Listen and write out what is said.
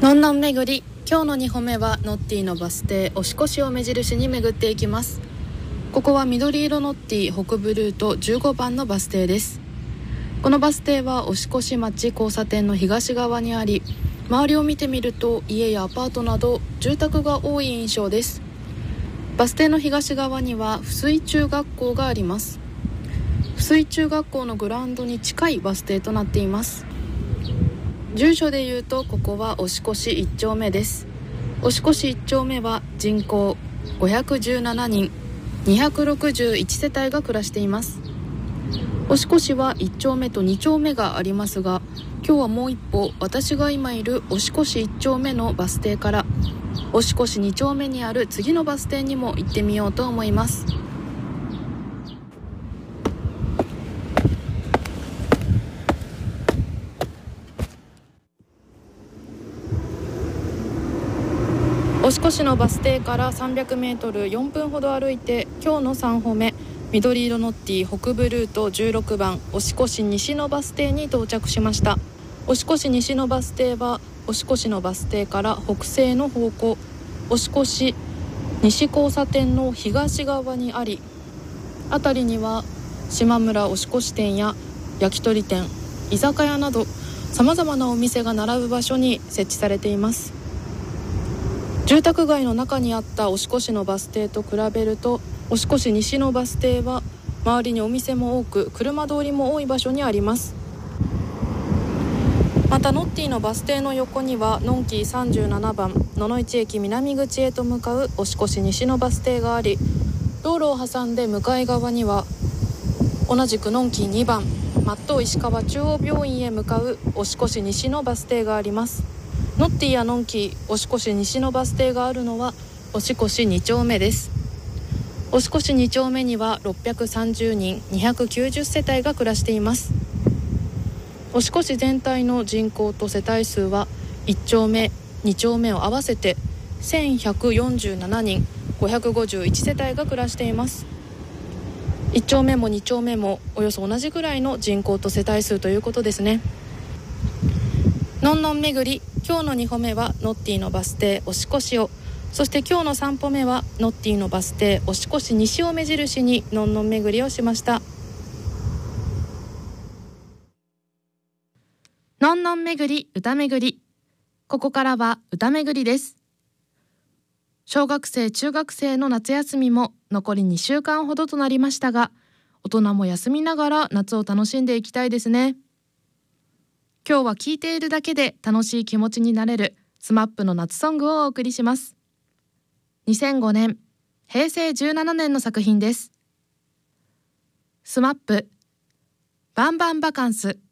のんのん巡り、今日の2歩目はノッティのバス停押し越しを目印に巡っていきます。ここは緑色ノッティ北部ルート15番のバス停です。このバス停は押越町交差点の東側にあり、周りを見てみると家やアパートなど住宅が多い印象です。バス停の東側には翡翠中学校があります。翡翠中学校のグラウンドに近いバス停となっています。住所でいうとここは押越1丁目です。押越1丁目は人口517人261世帯が暮らしています。押越は1丁目と2丁目がありますが、今日はもう一歩私が今いる押越1丁目のバス停から押越2丁目にある次のバス停にも行ってみようと思います。押越のバス停から300メートル4分ほど歩いて、今日の3歩目緑色ノッティ北部ルート16番押越西のバス停に到着しました。押越西のバス停は押越のバス停から北西の方向、押越西交差点の東側にあり、辺りには島村押越店や焼き鳥店、居酒屋などさまざまなお店が並ぶ場所に設置されています。住宅街の中にあった押越のバス停と比べると、押越西のバス停は周りにお店も多く車通りも多い場所にあります。またノッティのバス停の横にはのんき37番野々市駅南口へと向かう押越西のバス停があり、道路を挟んで向かい側には同じくのんき2番松任石川中央病院へ向かう押越西のバス停があります。ノッティやのんき押越西のバス停があるのは押越2丁目です。押越2丁目には630人290世帯が暮らしています。押越全体の人口と世帯数は1丁目2丁目を合わせて1147人551世帯が暮らしています。1丁目も2丁目もおよそ同じぐらいの人口と世帯数ということですね。のんのん巡り、今日の2歩目はノッティのバス停押越を、そして今日の3歩目はノッティのバス停押越西を目印にのんのん巡りをしました。のんのん巡り歌巡り、ここからは歌巡りです。小学生中学生の夏休みも残り2週間ほどとなりましたが、大人も休みながら夏を楽しんでいきたいですね。今日は聴いているだけで楽しい気持ちになれるSMAPの夏ソングをお送りします。2005年平成17年の作品です。SMAPバンバンバカンス。